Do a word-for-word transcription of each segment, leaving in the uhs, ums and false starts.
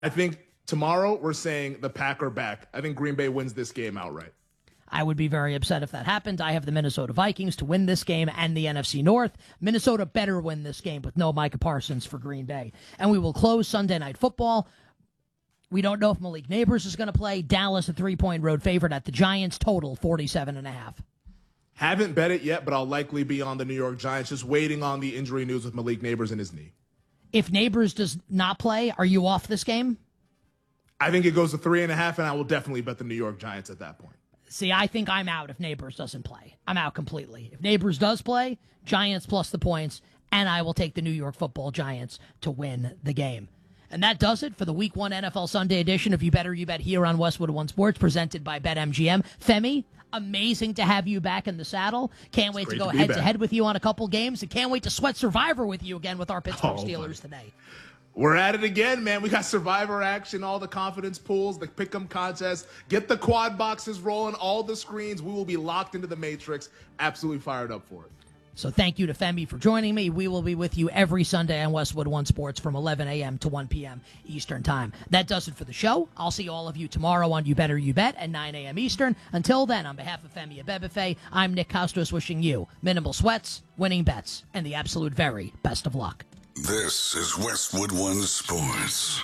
I think tomorrow we're saying the Pack are back. I think Green Bay wins this game outright. I would be very upset if that happened. I have the Minnesota Vikings to win this game and the N F C North. Minnesota better win this game with no Micah Parsons for Green Bay. And we will close Sunday Night Football. We don't know if Malik Neighbors is going to play. Dallas, a three-point road favorite at the Giants, total forty-seven and a half. Haven't bet it yet, but I'll likely be on the New York Giants, just waiting on the injury news with Malik Neighbors in his knee. If Neighbors does not play, are you off this game? I think it goes to three and a half, and I will definitely bet the New York Giants at that point. See, I think I'm out if Neighbors doesn't play. I'm out completely. If Neighbors does play, Giants plus the points, and I will take the New York Football Giants to win the game. And that does it for the Week one N F L Sunday edition of You Better You Bet here on Westwood One Sports, presented by BetMGM. Femi, amazing to have you back in the saddle. Can't wait to go head-to-head with you on a couple games, and can't wait to sweat Survivor with you again with our Pittsburgh oh, Steelers today. We're at it again, man. We got Survivor action, all the confidence pools, the pick'em contest. Get the quad boxes rolling, all the screens. We will be locked into the Matrix. Absolutely fired up for it. So thank you to Femi for joining me. We will be with you every Sunday on Westwood One Sports from eleven a.m. to one p.m. Eastern Time. That does it for the show. I'll see all of you tomorrow on You Better You Bet at nine a.m. Eastern. Until then, on behalf of Femi Abebefe, I'm Nick Costos wishing you minimal sweats, winning bets, and the absolute very best of luck. This is Westwood One Sports.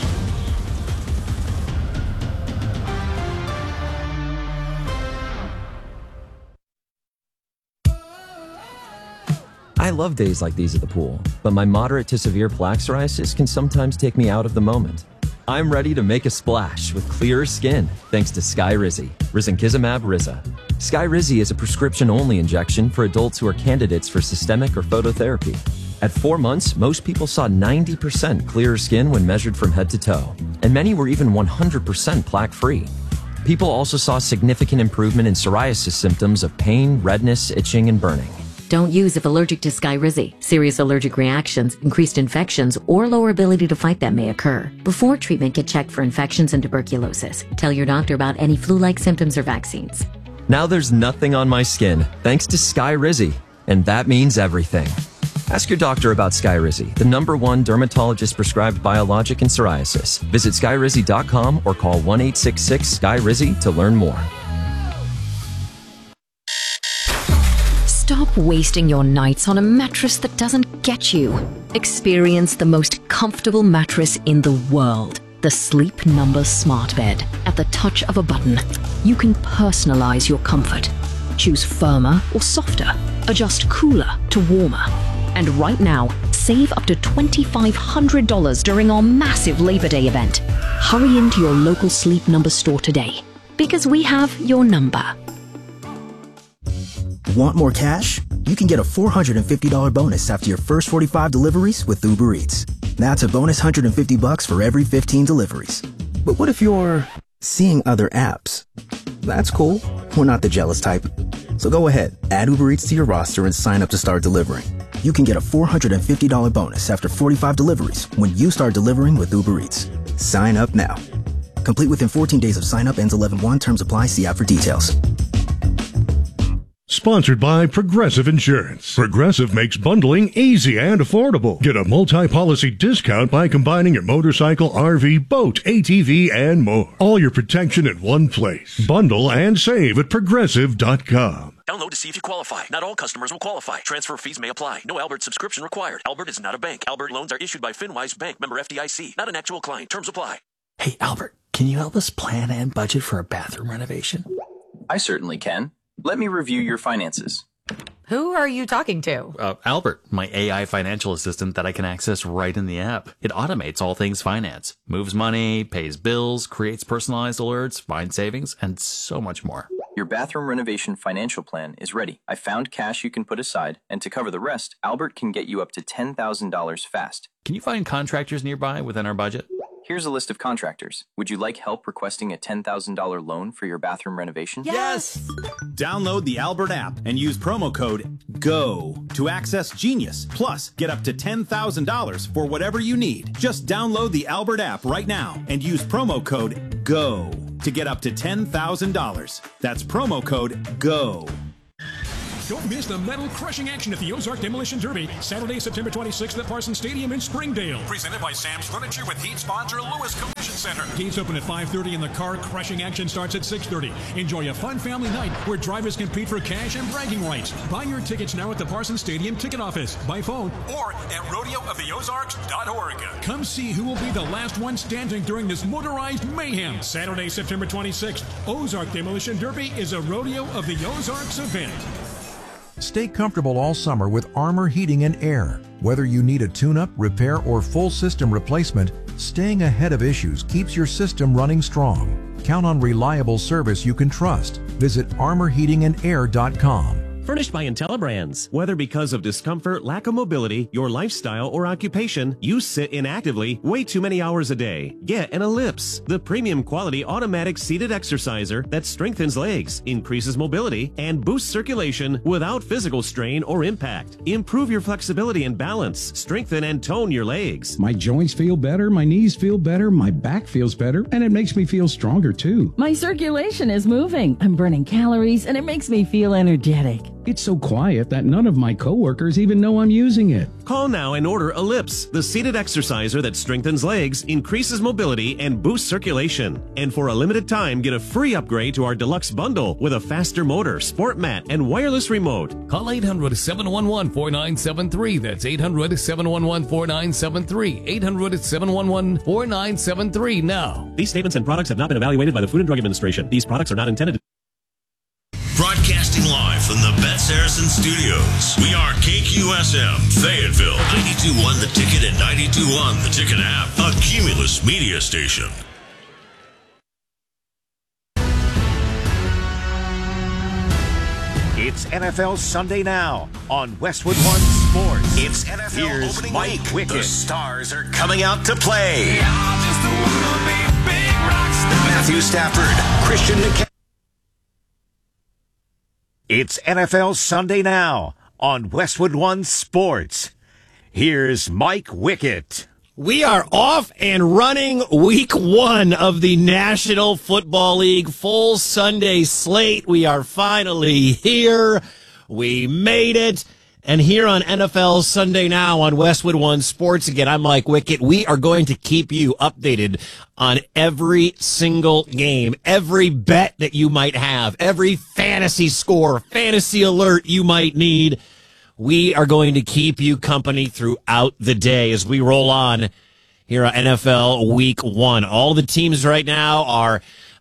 I love days like these at the pool, but my moderate to severe plaque psoriasis can sometimes take me out of the moment. I'm ready to make a splash with clearer skin thanks to Skyrizi, risankizumab Riza. Skyrizi is a prescription-only injection for adults who are candidates for systemic or phototherapy. At four months, most people saw ninety percent clearer skin when measured from head to toe, and many were even one hundred percent plaque-free. People also saw significant improvement in psoriasis symptoms of pain, redness, itching, and burning. Don't use if allergic to Skyrizi. Serious allergic reactions, increased infections, or lower ability to fight them may occur. Before treatment, get checked for infections and tuberculosis. Tell your doctor about any flu-like symptoms or vaccines. Now there's nothing on my skin, thanks to Skyrizi, and that means everything. Ask your doctor about Skyrizi, the number one dermatologist-prescribed biologic in psoriasis. Visit skyrizi dot com or call one eight six six S K Y R I Z I to learn more. Stop wasting your nights on a mattress that doesn't get you. Experience the most comfortable mattress in the world. The Sleep Number Smart Bed. At the touch of a button, you can personalize your comfort. Choose firmer or softer. Adjust cooler to warmer. And right now, save up to two thousand five hundred dollars during our massive Labor Day event. Hurry into your local Sleep Number store today, because we have your number. Want more cash? You can get a four hundred fifty dollars bonus after your first forty-five deliveries with Uber Eats. That's a bonus one hundred fifty bucks for every fifteen deliveries. But what if you're seeing other apps? That's cool. We're not the jealous type. So go ahead, add Uber Eats to your roster and sign up to start delivering. You can get a four hundred fifty dollars bonus after forty-five deliveries when you start delivering with Uber Eats. Sign up now. Complete within fourteen days of sign up, ends eleven one. Terms apply. See app for details. Sponsored by Progressive Insurance. Progressive makes bundling easy and affordable. Get a multi-policy discount by combining your motorcycle, R V, boat, A T V, and more. All your protection in one place. Bundle and save at progressive dot com. Download to see if you qualify. Not all customers will qualify. Transfer fees may apply. No Albert subscription required. Albert is not a bank. Albert loans are issued by FinWise Bank, member F D I C. Not an actual client. Terms apply. Hey, Albert, can you help us plan and budget for a bathroom renovation? I certainly can. Let me review your finances. Who are you talking to? Uh, Albert, my A I financial assistant that I can access right in the app. It automates all things finance, moves money, pays bills, creates personalized alerts, finds savings, and so much more. Your bathroom renovation financial plan is ready. I found cash you can put aside, and to cover the rest, Albert can get you up to ten thousand dollars fast. Can you find contractors nearby within our budget? Here's a list of contractors. Would you like help requesting a ten thousand dollars loan for your bathroom renovation? Yes! Download the Albert app and use promo code GO to access Genius. Plus, get up to ten thousand dollars for whatever you need. Just download the Albert app right now and use promo code GO to get up to ten thousand dollars. That's promo code GO. Don't miss the metal-crushing action at the Ozark Demolition Derby, Saturday, September twenty-sixth at Parsons Stadium in Springdale. Presented by Sam's Furniture with heat sponsor Lewis Collision Center. Gates open at five thirty and the car-crushing action starts at six thirty. Enjoy a fun family night where drivers compete for cash and bragging rights. Buy your tickets now at the Parsons Stadium ticket office, by phone, or at rodeo of the ozarks dot org. Come see who will be the last one standing during this motorized mayhem. Saturday, September twenty-sixth, Ozark Demolition Derby is a Rodeo of the Ozarks event. Stay comfortable all summer with Armor Heating and Air. Whether you need a tune-up, repair, or full system replacement, staying ahead of issues keeps your system running strong. Count on reliable service you can trust. Visit armor heating and air dot com. Furnished by IntelliBrands. Whether because of discomfort, lack of mobility, your lifestyle, or occupation, you sit inactively way too many hours a day. Get an Ellipse, the premium quality automatic seated exerciser that strengthens legs, increases mobility, and boosts circulation without physical strain or impact. Improve your flexibility and balance, strengthen and tone your legs. My joints feel better, my knees feel better, my back feels better, and it makes me feel stronger too. My circulation is moving, I'm burning calories, and it makes me feel energetic. It's so quiet that none of my coworkers even know I'm using it. Call now and order Ellipse, the seated exerciser that strengthens legs, increases mobility, and boosts circulation. And for a limited time, get a free upgrade to our deluxe bundle with a faster motor, sport mat, and wireless remote. Call eight hundred, seven one one, four nine seven three. That's eight hundred, seven one one, four nine seven three. eight hundred, seven one one, four nine seven three now. These statements and products have not been evaluated by the Food and Drug Administration. These products are not intended to... Broadcasting live from the Bet Saracen Studios, we are K Q S M, Fayetteville, ninety-two point one The Ticket and ninety-two point one The Ticket app, a Cumulus media station. It's N F L Sunday Now on Westwood One Sports. It's N F L Here's opening Mike week. Wickett. The stars are coming out to play. Matthew Stafford, Christian McCaffrey. It's N F L Sunday Now on Westwood One Sports. Here's Mike Wickett. We are off and running week one of the National Football League full Sunday slate. We are finally here. We made it. And here on N F L Sunday Now on Westwood One Sports, again, I'm Mike Wickett. We are going to keep you updated on every single game, every bet that you might have, every fantasy score, fantasy alert you might need. We are going to keep you company throughout the day as we roll on here on N F L Week One. All the teams right now are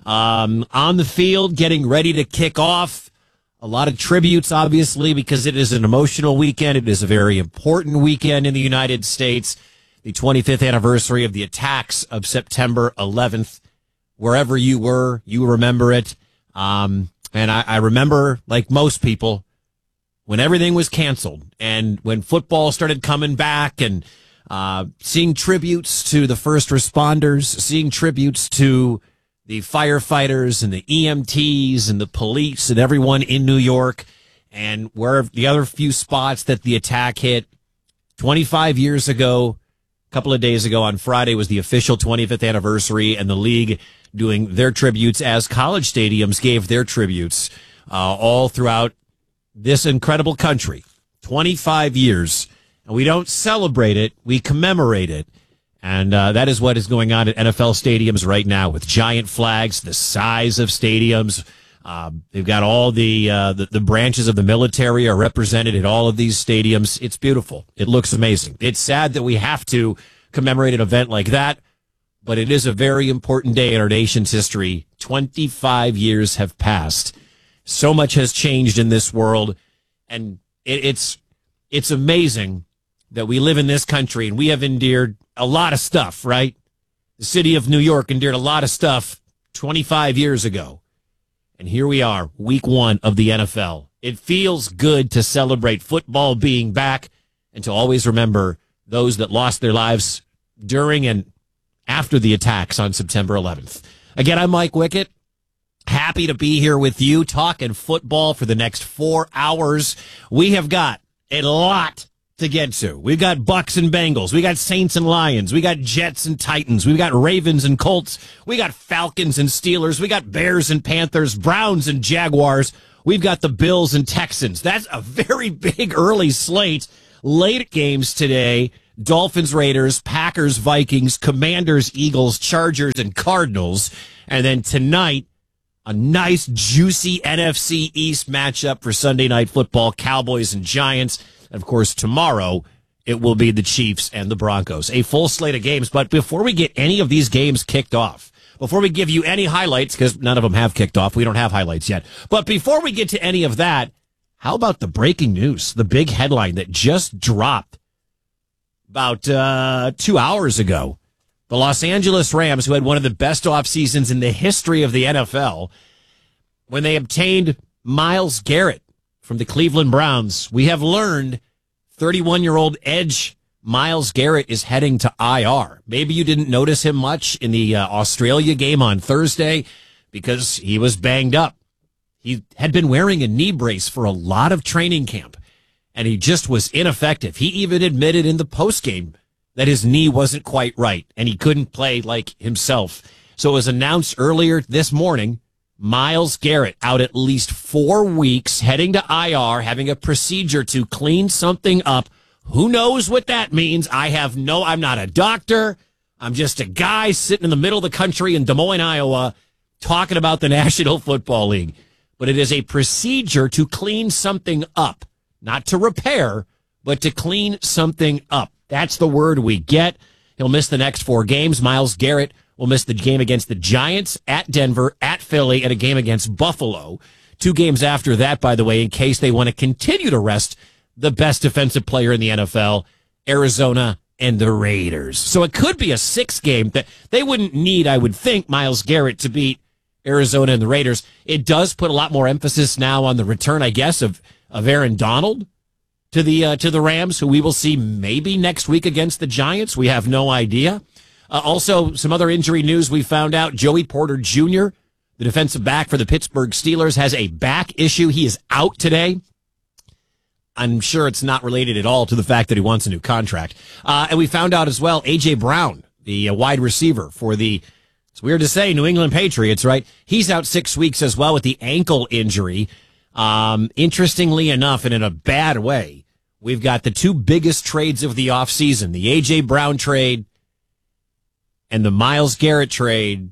um, on the field, getting ready to kick off. A lot of tributes, obviously, because it is an emotional weekend. It is a very important weekend in the United States. The twenty-fifth anniversary of the attacks of September eleventh. Wherever you were, you remember it. Um, and I, I remember, like most people, when everything was canceled and when football started coming back and uh, seeing tributes to the first responders, seeing tributes to the firefighters and the E M Ts and the police and everyone in New York, and where the other few spots that the attack hit twenty-five years ago, a couple of days ago on Friday was the official twenty-fifth anniversary, and the league doing their tributes as college stadiums gave their tributes uh, all throughout this incredible country. twenty-five years. And we don't celebrate it, we commemorate it. And uh, that is what is going on at N F L stadiums right now with giant flags, the size of stadiums. Uh, they've got all the, uh, the the branches of the military are represented at all of these stadiums. It's beautiful. It looks amazing. It's sad that we have to commemorate an event like that, but it is a very important day in our nation's history. twenty-five years have passed. So much has changed in this world, and it, it's it's amazing that we live in this country and we have endured a lot of stuff, right? The city of New York endured a lot of stuff twenty-five years ago. And here we are, week one of the N F L. It feels good to celebrate football being back and to always remember those that lost their lives during and after the attacks on September eleventh. Again, I'm Mike Wickett. Happy to be here with you talking football for the next four hours. We have got a lot to get to. We've got Bucks and Bengals. We got Saints and Lions. We got Jets and Titans. We've got Ravens and Colts. We got Falcons and Steelers. We got Bears and Panthers, Browns and Jaguars. we've got the Bills and Texans. That's a very big early slate. Late games today, Dolphins, Raiders, Packers, Vikings, Commanders, Eagles, Chargers, and Cardinals. And then tonight, a nice, juicy N F C East matchup for Sunday Night Football, Cowboys and Giants. And of course, tomorrow, it will be the Chiefs and the Broncos. A full slate of games. But before we get any of these games kicked off, before we give you any highlights, because none of them have kicked off, we don't have highlights yet. But before we get to any of that, how about the breaking news, the big headline that just dropped about uh, two hours ago? The Los Angeles Rams, who had one of the best off seasons in the history of the N F L, when they obtained Myles Garrett from the Cleveland Browns, we have learned thirty-one-year-old edge Myles Garrett is heading to I R. Maybe you didn't notice him much in the uh, Australia game on Thursday because he was banged up. He had been wearing a knee brace for a lot of training camp, and he just was ineffective. He even admitted in the postgame that his knee wasn't quite right, and he couldn't play like himself. So it was announced earlier this morning, Myles Garrett out at least four weeks, heading to I R, having a procedure to clean something up. Who knows what that means? I have no, I'm not a doctor. I'm just a guy sitting in the middle of the country in Des Moines, Iowa, talking about the National Football League. But it is a procedure to clean something up, not to repair, but to clean something up. That's the word we get. He'll miss the next four games. Myles Garrett will miss the game against the Giants, at Denver, at Philly, and a game against Buffalo. Two games after that, by the way, in case they want to continue to rest the best defensive player in the N F L, Arizona and the Raiders. So it could be a six game that they wouldn't need, I would think, Myles Garrett to beat Arizona and the Raiders. It does put a lot more emphasis now on the return, I guess, of, of Aaron Donald to the uh, to the Rams, who we will see maybe next week against the Giants. We have no idea. Uh, also, some other injury news we found out. Joey Porter Junior, the defensive back for the Pittsburgh Steelers, has a back issue. He is out today. I'm sure it's not related at all to the fact that he wants a new contract. Uh, and we found out as well, A J. Brown, the uh, wide receiver for the, it's weird to say, New England Patriots, right? He's out six weeks as well with the ankle injury. Um, interestingly enough, and in a bad way, we've got the two biggest trades of the offseason, the A J. Brown trade and the Myles Garrett trade,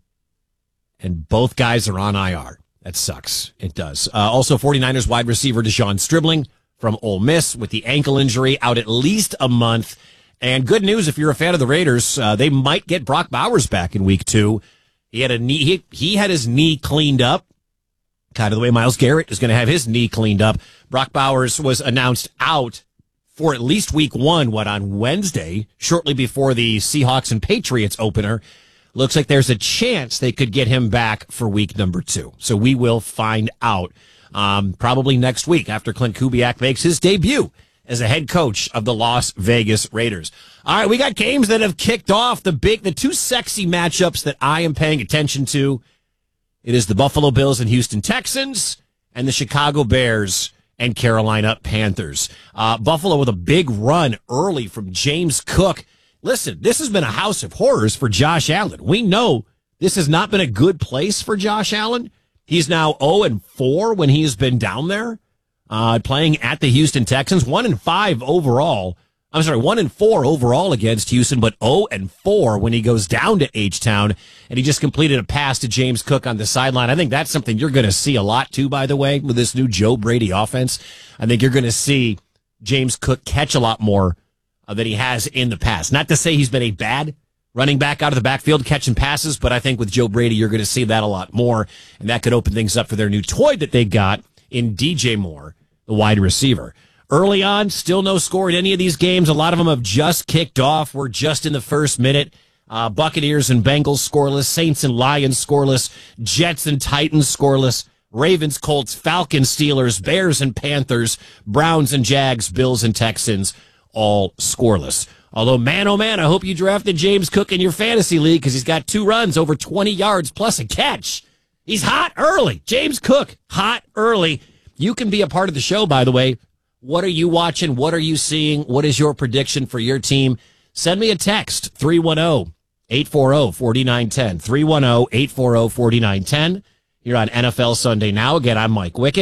and both guys are on I R. That sucks. It does. Uh, also, 49ers wide receiver Deshaun Stribling from Ole Miss with the ankle injury, out at least a month. And good news, if you're a fan of the Raiders, uh, they might get Brock Bowers back in week two. He had a knee, he, he had his knee cleaned up, kind of the way Myles Garrett is going to have his knee cleaned up. Brock Bowers was announced out for at least week one, what, on Wednesday, shortly before the Seahawks and Patriots opener. Looks like there's a chance they could get him back for week number two. So we will find out. Um, probably next week after Clint Kubiak makes his debut as a head coach of the Las Vegas Raiders. All right, we got games that have kicked off. The big, the two sexy matchups that I am paying attention to. It is the Buffalo Bills and Houston Texans and the Chicago Bears and Carolina Panthers. Uh, Buffalo with a big run early from James Cook. Listen, this has been a house of horrors for Josh Allen. We know this has not been a good place for Josh Allen. He's now oh and four when he's been down there, uh, playing at the Houston Texans. one and five overall. I'm sorry, one and four overall against Houston, but oh and four when he goes down to H-Town. And he just completed a pass to James Cook on the sideline. I think that's something you're going to see a lot too, by the way, with this new Joe Brady offense. I think you're going to see James Cook catch a lot more uh, than he has in the past. Not to say he's been a bad running back out of the backfield catching passes, but I think with Joe Brady, you're going to see that a lot more, and that could open things up for their new toy that they got in D J Moore, the wide receiver. Early on, still no score in any of these games. A lot of them have just kicked off. We're just in the first minute. Uh, Buccaneers and Bengals scoreless, Saints and Lions scoreless, Jets and Titans scoreless, Ravens, Colts, Falcons, Steelers, Bears and Panthers, Browns and Jags, Bills and Texans, all scoreless. Although, man, oh, man, I hope you drafted James Cook in your fantasy league because he's got two runs over twenty yards plus a catch. He's hot early. James Cook, hot early. You can be a part of the show, by the way. What are you watching? What are you seeing? What is your prediction for your team? Send me a text, three one zero, eight four zero, four nine one zero, three one zero, eight four zero, four nine one zero. Here on N F L Sunday Now. Again, I'm Mike Wickett.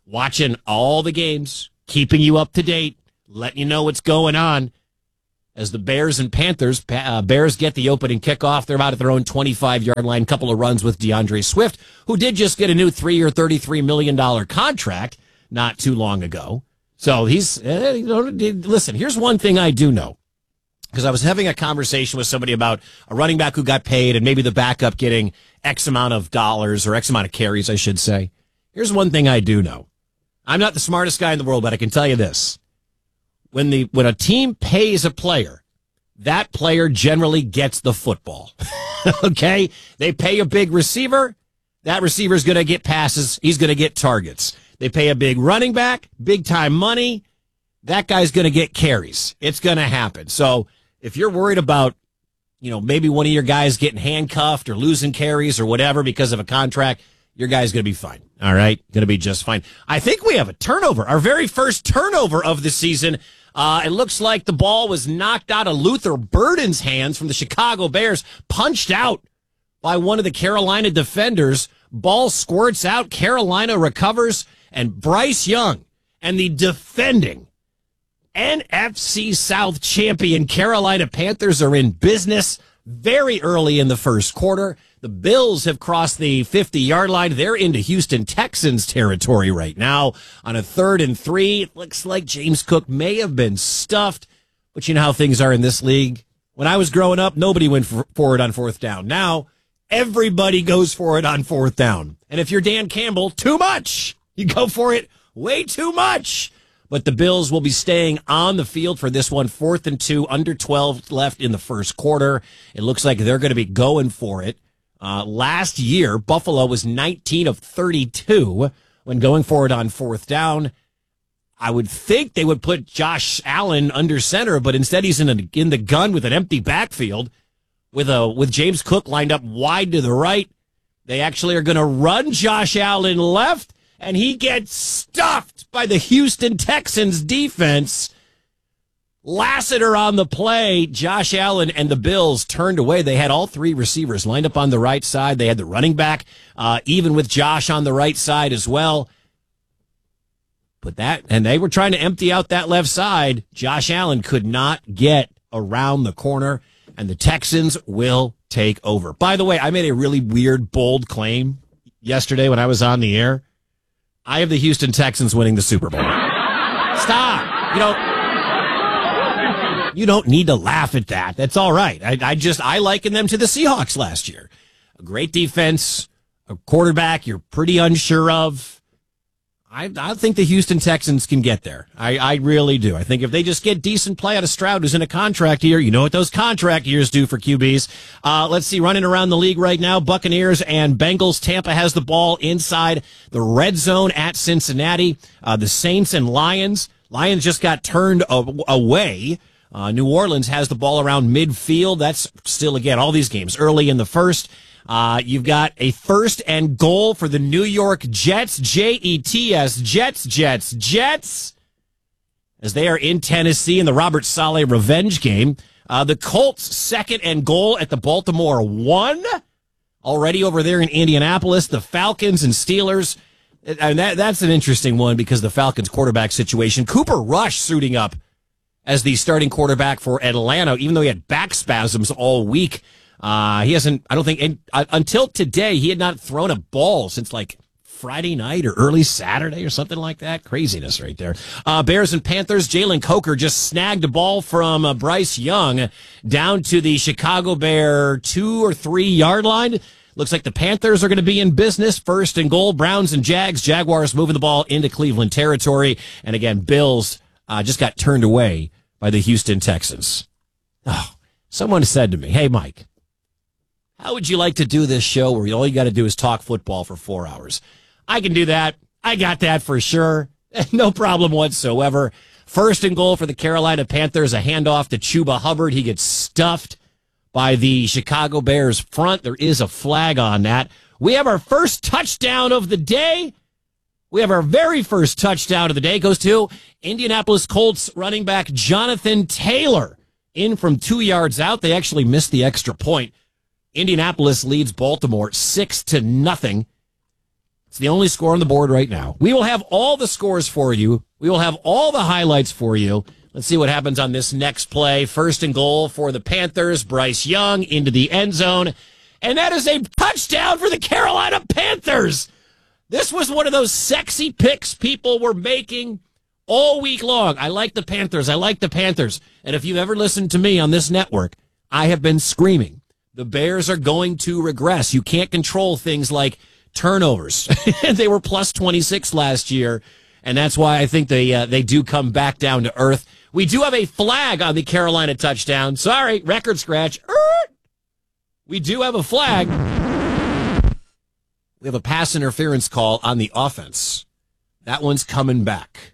watching all the games, keeping you up to date, letting you know what's going on. As the Bears and Panthers, uh, Bears get the opening kickoff. They're about at their own twenty-five-yard line. Couple of runs with DeAndre Swift, who did just get a new three-year, thirty-three million dollars contract not too long ago. So he's, uh, you know, listen, here's one thing I do know. Because I was having a conversation with somebody about a running back who got paid and maybe the backup getting X amount of dollars or X amount of carries, I should say. Here's one thing I do know. I'm not the smartest guy in the world, but I can tell you this. When the when a team pays a player, that player generally gets the football. Okay? They pay a big receiver. That receiver's going to get passes. He's going to get targets. They pay a big running back, big time money. That guy's going to get carries. It's going to happen. So if you're worried about, you know, maybe one of your guys getting handcuffed or losing carries or whatever because of a contract, your guy's going to be fine. All right? Going to be just fine. I think we have a turnover. Our very first turnover of the season. Uh, it looks like the ball was knocked out of Luther Burden's hands from the Chicago Bears, punched out by one of the Carolina defenders. Ball squirts out. Carolina recovers, and Bryce Young and the defending N F C South champion Carolina Panthers are in business very early in the first quarter. The Bills have crossed the fifty-yard line. They're into Houston Texans territory right now on a third and three. It looks like James Cook may have been stuffed, but you know how things are in this league. When I was growing up, nobody went for, for it on fourth down. Now, everybody goes for it on fourth down. And if you're Dan Campbell, too much. You go for it way too much. But the Bills will be staying on the field for this one, fourth and two, under twelve left in the first quarter. It looks like they're going to be going for it. Uh, last year, Buffalo was nineteen of thirty-two when going for it on fourth down. I would think they would put Josh Allen under center, but instead he's in, a, in the gun with an empty backfield with a with James Cook lined up wide to the right. They actually are going to run Josh Allen left, and he gets stuffed by the Houston Texans defense. Lassiter on the play. Josh Allen and the Bills turned away. They had all three receivers lined up on the right side. They had the running back, uh, even with Josh on the right side as well. But that, and they were trying to empty out that left side. Josh Allen could not get around the corner, and the Texans will take over. By the way, I made a really weird, bold claim yesterday when I was on the air. I have the Houston Texans winning the Super Bowl. Stop. You know, you don't need to laugh at that. That's all right. I, I just, I liken them to the Seahawks last year. A great defense, a quarterback you're pretty unsure of. I, I think the Houston Texans can get there. I, I really do. I think if they just get decent play out of Stroud, who's in a contract year, you know what those contract years do for Q Bs. Uh, let's see, running around the league right now, Buccaneers and Bengals. Tampa has the ball inside the red zone at Cincinnati. Uh, the Saints and Lions. Lions just got turned away. Uh, New Orleans has the ball around midfield. That's still, again, all these games early in the first. Uh, you've got a first and goal for the New York Jets, J E T S, Jets, Jets, Jets, as they are in Tennessee in the Robert Saleh revenge game. Uh, the Colts, second and goal at the Baltimore one. Already over there in Indianapolis, the Falcons and Steelers. And that, that's an interesting one because the Falcons quarterback situation. Cooper Rush suiting up as the starting quarterback for Atlanta, even though he had back spasms all week. Uh, he hasn't, I don't think, and, uh, until today, he had not thrown a ball since like Friday night or early Saturday or something like that. Craziness right there. Uh, Bears and Panthers, Jalen Coker just snagged a ball from uh, Bryce Young down to the Chicago Bear two or three yard line. Looks like the Panthers are going to be in business. First and goal, Browns and Jags. Jaguars moving the ball into Cleveland territory. And again, Bills uh, just got turned away by the Houston Texans. Oh, someone said to me, hey, Mike, how would you like to do this show where all you got to do is talk football for four hours? I can do that. I got that for sure. No problem whatsoever. First and goal for the Carolina Panthers, a handoff to Chuba Hubbard. He gets stuffed by the Chicago Bears front. There is a flag on that. We have our first touchdown of the day. We have our very first touchdown of the day. Goes to Indianapolis Colts running back Jonathan Taylor. In from two yards out. They actually missed the extra point. Indianapolis leads Baltimore six to nothing. It's the only score on the board right now. We will have all the scores for you. We will have all the highlights for you. Let's see what happens on this next play. First and goal for the Panthers. Bryce Young into the end zone. And that is a touchdown for the Carolina Panthers. This was one of those sexy picks people were making all week long. I like the Panthers. I like the Panthers. And if you've ever listened to me on this network, I have been screaming. The Bears are going to regress. You can't control things like turnovers. They were plus twenty-six last year, and that's why I think they uh, they do come back down to earth. We do have a flag on the Carolina touchdown. Sorry, record scratch. We do have a flag. We have a pass interference call on the offense. That one's coming back.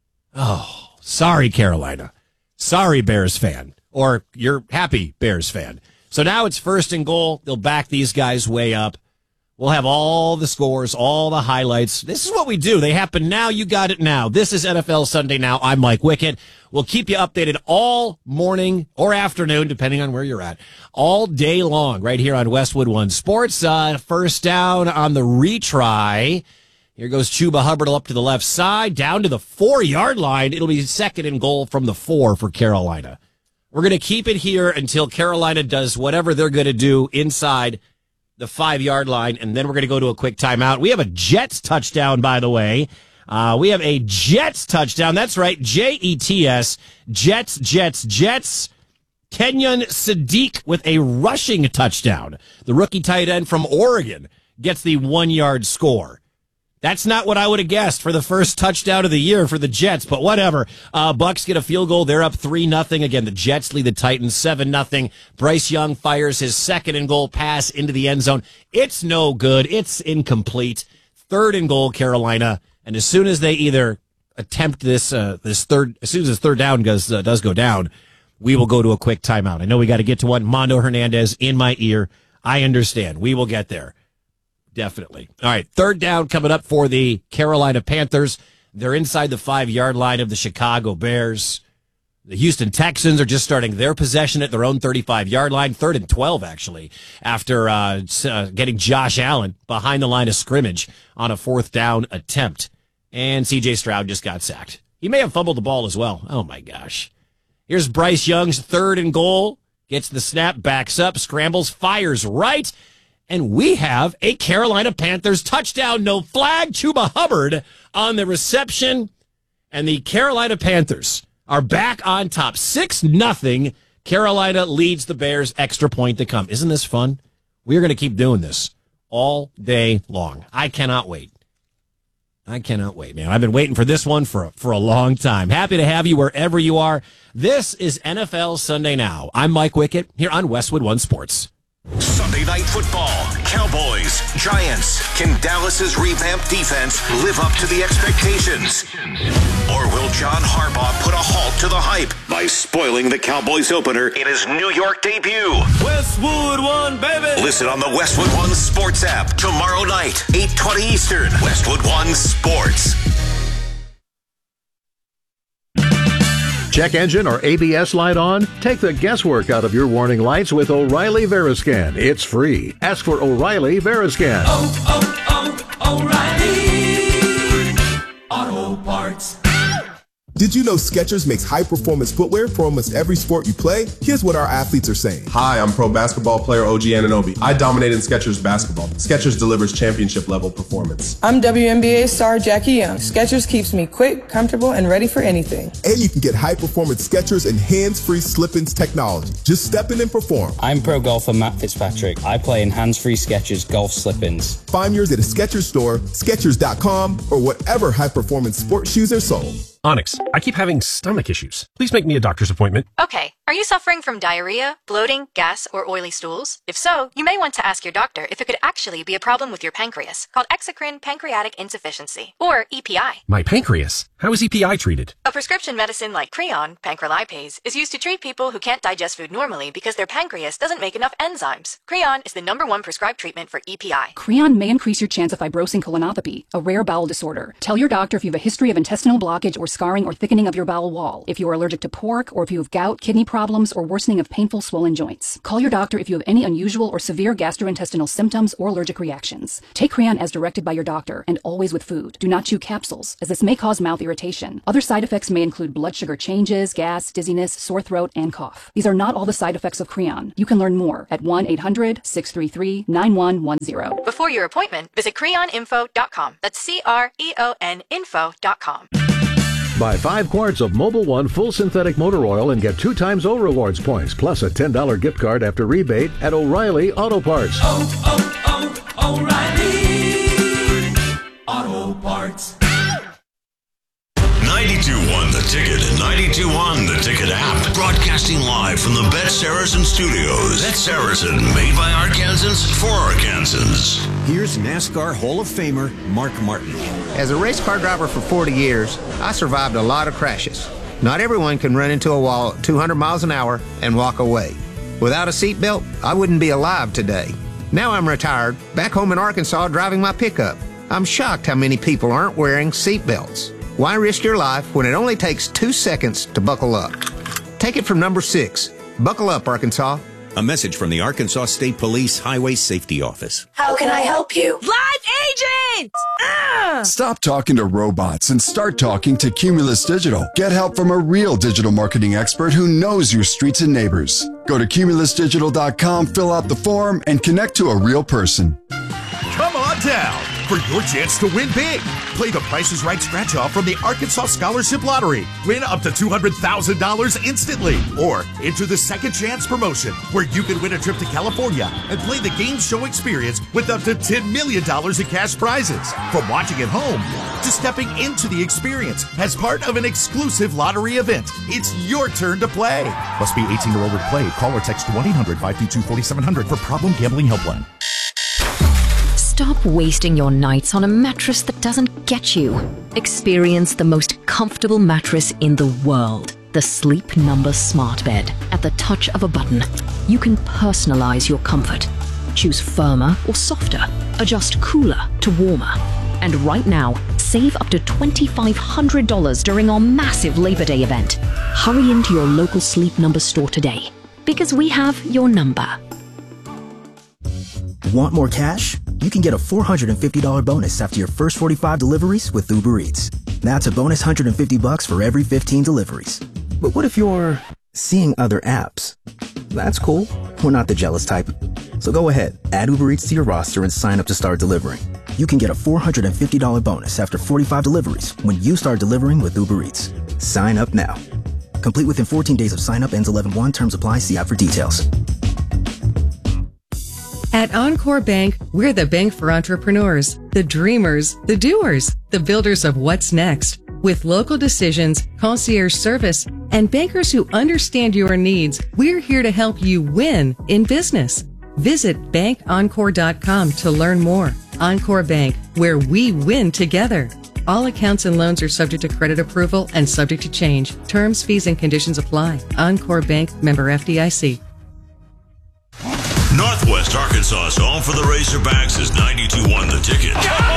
Oh, sorry, Carolina. Sorry, Bears fan. Or you're happy Bears fan. So now it's first and goal. They'll back these guys way up. We'll have all the scores, all the highlights. This is what we do. They happen now. You got it now. This is N F L Sunday Now. I'm Mike Wickett. We'll keep you updated all morning or afternoon, depending on where you're at, all day long right here on Westwood One Sports. Uh, first down on the retry. Here goes Chuba Hubbard up to the left side, down to the four-yard line. It'll be second and goal from the four for Carolina. We're going to keep it here until Carolina does whatever they're going to do inside the five-yard line, and then we're going to go to a quick timeout. We have a Jets touchdown, by the way. Uh, we have a Jets touchdown. That's right, J E T S, Jets, Jets, Jets. Kenyon Sadiq with a rushing touchdown. The rookie tight end from Oregon gets the one-yard score. That's not what I would have guessed for the first touchdown of the year for the Jets, but whatever. Uh, Bucks get a field goal. They're up three nothing. Again, the Jets lead the Titans seven nothing. Bryce Young fires his second and goal pass into the end zone. It's no good. It's incomplete. Third and goal, Carolina. And as soon as they either attempt this, uh, this third, as soon as this third down goes, uh, does go down, we will go to a quick timeout. I know we got to get to one. Mondo Hernandez in my ear. I understand. We will get there. Definitely. All right, third down coming up for the Carolina Panthers. They're inside the five-yard line of the Chicago Bears. The Houston Texans are just starting their possession at their own thirty-five-yard line, third and twelve, actually, after uh, uh, getting Josh Allen behind the line of scrimmage on a fourth down attempt. And C J Stroud just got sacked. He may have fumbled the ball as well. Oh, my gosh. Here's Bryce Young's third and goal. Gets the snap, backs up, scrambles, fires right. And we have a Carolina Panthers touchdown, no flag. Chuba Hubbard on the reception. And the Carolina Panthers are back on top. six nothing. Carolina leads the Bears. Extra point to come. Isn't this fun? We're going to keep doing this all day long. I cannot wait. I cannot wait, man. I've been waiting for this one for, for a long time. Happy to have you wherever you are. This is N F L Sunday Now. I'm Mike Wickett here on Westwood One Sports. Sunday Night Football, Cowboys, Giants. Can Dallas's revamped defense live up to the expectations? Or will John Harbaugh put a halt to the hype by spoiling the Cowboys opener in his New York debut? Westwood One, baby! Listen on the Westwood One Sports app tomorrow night, eight twenty Eastern. Westwood One Sports. Check engine or A B S light on? Take the guesswork out of your warning lights with O'Reilly Veriscan. It's free. Ask for O'Reilly Veriscan. Oh, oh, oh, O'Reilly Auto Parts. Did you know Skechers makes high-performance footwear for almost every sport you play? Here's what our athletes are saying. Hi, I'm pro basketball player O G Anunoby. I dominate in Skechers basketball. Skechers delivers championship-level performance. I'm W N B A star Jackie Young. Skechers keeps me quick, comfortable, and ready for anything. And you can get high-performance Skechers and hands-free slip-ins technology. Just step in and perform. I'm pro golfer Matt Fitzpatrick. I play in hands-free Skechers golf slip-ins. Find yours at a Skechers store, Skechers dot com, or whatever high-performance sports shoes are sold. Onyx, I keep having stomach issues. Please make me a doctor's appointment. Okay. Are you suffering from diarrhea, bloating, gas, or oily stools? If so, you may want to ask your doctor if it could actually be a problem with your pancreas, called exocrine pancreatic insufficiency, or E P I. My pancreas? How is E P I treated? A prescription medicine like Creon, pancrelipase, is used to treat people who can't digest food normally because their pancreas doesn't make enough enzymes. Creon is the number one prescribed treatment for E P I. Creon may increase your chance of fibrosing colonopathy, a rare bowel disorder. Tell your doctor if you have a history of intestinal blockage or scarring or thickening of your bowel wall, if you are allergic to pork, or if you have gout, kidney problems, or worsening of painful swollen joints. Call your doctor if you have any unusual or severe gastrointestinal symptoms or allergic reactions. Take Creon as directed by your doctor, and always with food. Do not chew capsules, as this may cause mouth irritation. Other side effects may include blood sugar changes, gas, dizziness, sore throat, and cough. These are not all the side effects of Creon. You can learn more at one eight hundred, six three three, nine one one zero. Before your appointment, visit creon info dot com. That's C R E O N info dot com. Buy five quarts of Mobil One full synthetic motor oil and get two times O Rewards points, plus a ten dollars gift card after rebate at O'Reilly Auto Parts. Oh, oh, oh, O'Reilly Auto Parts. ninety-two point one The Ticket and ninety-two point one The Ticket app. Broadcasting live from the Bet Saracen Studios. Bet Saracen, made by Arkansans for Arkansans. Here's NASCAR Hall of Famer Mark Martin. As a race car driver for forty years, I survived a lot of crashes. Not everyone can run into a wall at two hundred miles an hour and walk away. Without a seatbelt, I wouldn't be alive today. Now I'm retired, back home in Arkansas driving my pickup. I'm shocked how many people aren't wearing seatbelts. Why risk your life when it only takes two seconds to buckle up? Take it from number six. Buckle up, Arkansas. A message from the Arkansas State Police Highway Safety Office. How can I help you? Live agent! Ah! Stop talking to robots and start talking to Cumulus Digital. Get help from a real digital marketing expert who knows your streets and neighbors. Go to cumulus digital dot com, fill out the form, and connect to a real person. Come on down for your chance to win big. Play the Price is Right scratch-off from the Arkansas Scholarship Lottery. Win up to two hundred thousand dollars instantly. Or enter the Second Chance promotion, where you can win a trip to California and play the game show experience with up to ten million dollars in cash prizes. From watching at home to stepping into the experience as part of an exclusive lottery event, it's your turn to play. Must be eighteen or older to play. Call or text one eight hundred, five two two, four seven zero zero for Problem Gambling Helpline. Stop wasting your nights on a mattress that doesn't get you. Experience the most comfortable mattress in the world. The Sleep Number Smart Bed. At the touch of a button, you can personalize your comfort. Choose firmer or softer. Adjust cooler to warmer. And right now, save up to two thousand five hundred dollars during our massive Labor Day event. Hurry into your local Sleep Number store today, because we have your number. Want more cash? You can get a four hundred fifty dollars bonus after your first forty-five deliveries with Uber Eats. That's a bonus one hundred fifty bucks for every fifteen deliveries. But what if you're seeing other apps? That's cool. We're not the jealous type. So go ahead, add Uber Eats to your roster and sign up to start delivering. You can get a four hundred fifty dollars bonus after forty-five deliveries when you start delivering with Uber Eats. Sign up now. Complete within fourteen days of sign up, ends eleven one. Terms apply. See app for details. At Encore Bank, we're the bank for entrepreneurs, the dreamers, the doers, the builders of what's next. With local decisions, concierge service, and bankers who understand your needs, we're here to help you win in business. Visit bank encore dot com to learn more. Encore Bank, where we win together. All accounts and loans are subject to credit approval and subject to change. Terms, fees, and conditions apply. Encore Bank, member F D I C. Northwest Arkansas's home for the Razorbacks is ninety-two point one The Ticket.